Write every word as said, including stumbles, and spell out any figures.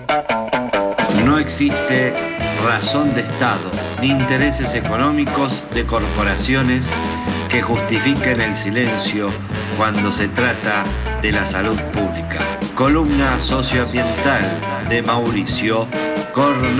No existe razón de Estado ni intereses económicos de corporaciones que justifiquen el silencio cuando se trata de la salud pública. Columna socioambiental de Mauricio Cornal.